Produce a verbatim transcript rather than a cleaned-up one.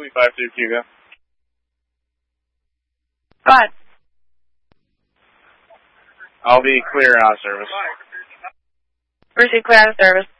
five two Cuba. Go ahead. I'll be clear out of service. Proceed clear out of service.